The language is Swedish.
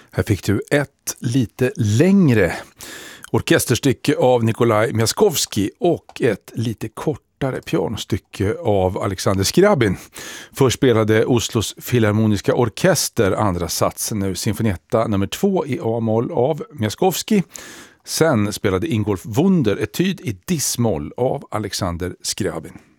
Här fick du ett lite längre orkesterstycke av Nikolaj Miaskovsky och ett lite kortare pianostycke av Alexander Scriabin. Först spelade Oslos Filharmoniska Orkester andra satsen ur Sinfonietta nummer 2 i A-moll av Miaskovsky. Sen spelade Ingolf Wunder etyd i Dis-moll av Alexander Scriabin.